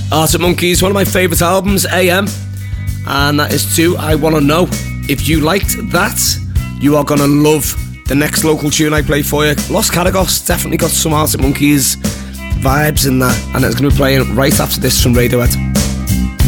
Arctic Monkeys, one of my favourite albums, AM. And that is too, I Wanna Know. If you liked that, you are going to love the next local tune I play for you. Los Caragos, definitely got some Arctic Monkeys vibes in that. And it's going to be playing right after this from Radiohead.